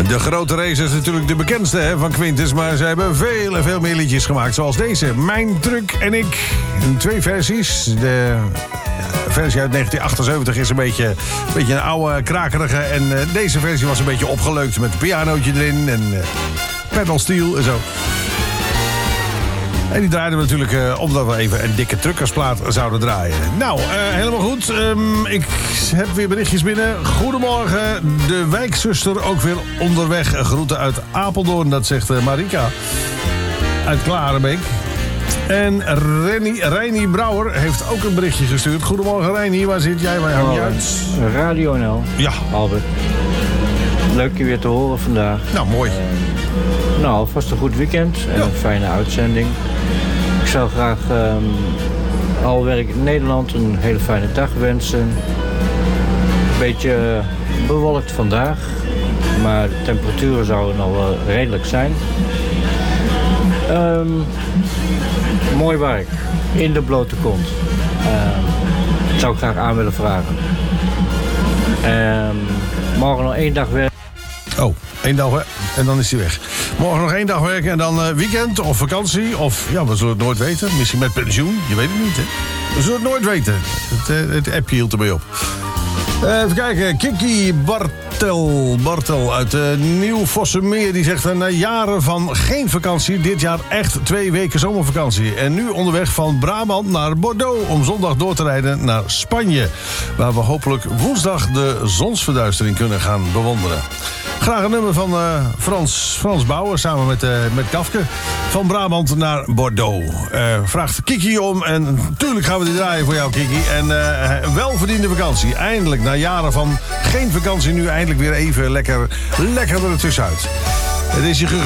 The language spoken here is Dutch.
De grote race is natuurlijk de bekendste van Quintus, maar ze hebben veel en veel meer liedjes gemaakt. Zoals deze, Mijn Truck en Ik. In 2 versies. De versie uit 1978 is een beetje een oude, krakerige. En deze versie was een beetje opgeleukt met een pianootje erin en pedal steel en zo. En die draaiden we natuurlijk omdat we even een dikke truckersplaat zouden draaien. Nou, helemaal goed. Ik heb weer berichtjes binnen. Goedemorgen, de wijkzuster ook weer onderweg. Groeten uit Apeldoorn, dat zegt Marika. Uit Klarenbeek. En Reini Brouwer heeft ook een berichtje gestuurd. Goedemorgen Reini, waar zit jij? Waar hang je uit? Radio NL. Ja. Albert. Leuk je weer te horen vandaag. Nou, mooi. Alvast een goed weekend en een fijne uitzending. Ik zou graag al werk in Nederland een hele fijne dag wensen. Een beetje bewolkt vandaag, maar de temperaturen zouden nog wel redelijk zijn. Mooi werk, in de blote kont. Dat zou ik graag aan willen vragen. Morgen nog 1 dag werken. Oh, 1 dag en dan is hij weg. Morgen nog 1 dag werken en dan weekend of vakantie. Of, ja, we zullen het nooit weten. Misschien met pensioen, je weet het niet, hè. We zullen het nooit weten. Het appje hield ermee op. Even kijken, Kiki Bartel uit Nieuw-Vossenmeer. Die zegt, na jaren van geen vakantie, dit jaar echt 2 weken zomervakantie. En nu onderweg van Brabant naar Bordeaux om zondag door te rijden naar Spanje. Waar we hopelijk woensdag de zonsverduistering kunnen gaan bewonderen. Graag een nummer van Frans Bauer samen met Kafke. Van Brabant naar Bordeaux. Vraagt Kiki om en natuurlijk gaan we die draaien voor jou, Kiki. En welverdiende vakantie. Eindelijk, na jaren van geen vakantie, nu eindelijk weer even lekker er tussenuit. Het is je